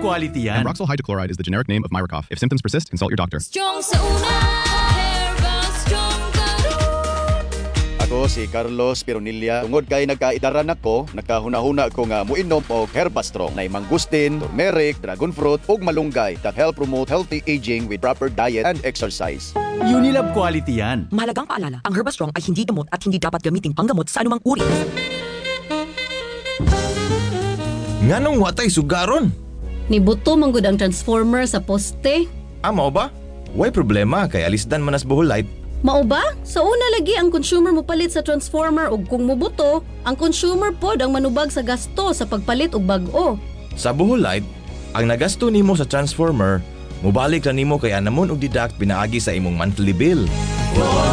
quality yan. Ambroxol hydrochloride is the generic name of Myricov. If symptoms persist, consult your doctor. Strong sa una, Herbal Strong karon. Ako si Carlos Pironilla. Tungod kay nagkaidaran ako, nakahuna-huna ko nga muinom og Herbastrong na mangustin, turmeric, dragon fruit ug malunggay that help promote healthy aging with proper diet and exercise. Unilab quality yan. Mahalagang paalala, ang Herbastrong ay hindi gamot at hindi dapat gamitin panggamot sa anumang uri. Nganong watay sugaron? Nibuto manggod ang transformer sa poste. Mao ba? Way problema kay alisdan manas buhulay. Mao ba? Sa una lagi ang consumer mo palit sa transformer ug kung mubuto, ang consumer pod ang manubag sa gasto sa pagpalit og bag-o. Sa buhulay, ang nagasto nimo sa transformer, mubalik na nimo kay anamon og deduct pinaagi sa imong monthly bill.